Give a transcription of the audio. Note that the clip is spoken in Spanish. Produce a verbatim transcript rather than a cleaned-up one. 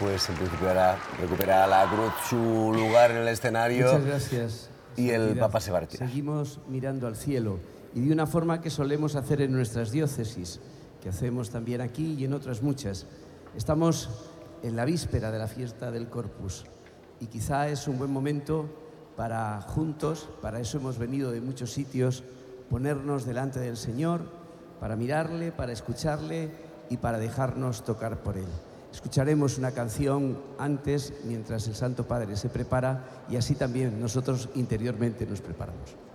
pues en principio ahora recupera la cruz su lugar en el escenario. Muchas gracias. Y el Santidad. Papa se va a retirar. Seguimos mirando al cielo y de una forma que solemos hacer en nuestras diócesis, que hacemos también aquí y en otras muchas. Estamos en la víspera de la fiesta del Corpus y quizá es un buen momento para juntos, para eso hemos venido de muchos sitios, ponernos delante del Señor, para mirarle, para escucharle y para dejarnos tocar por Él. Escucharemos una canción antes, mientras el Santo Padre se prepara, y así también nosotros interiormente nos preparamos.